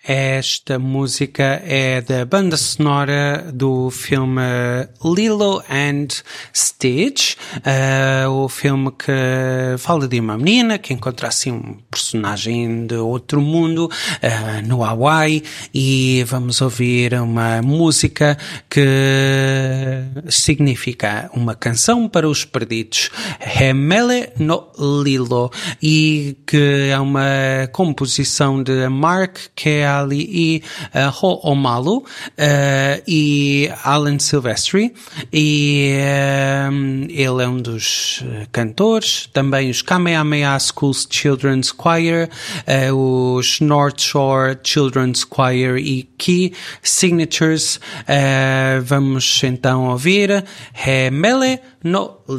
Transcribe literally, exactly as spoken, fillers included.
Esta música é da banda sonora do filme Lilo and Stitch, uh, o filme que fala de uma menina que encontra assim um personagem de outro mundo uh, no Hawaii, e vamos ouvir uma música que significa uma canção para os perdidos, Hemele no Lilo, e que é uma composição de Mark Keali e uh, Ho'omalu uh, e Alan Silvestri, e uh, ele é um dos uh, cantores. Também os Kamehameha Schools Children's Choir, uh, os North Shore Children's Choir e Key Signatures. Uh, vamos então ouvir Hemele no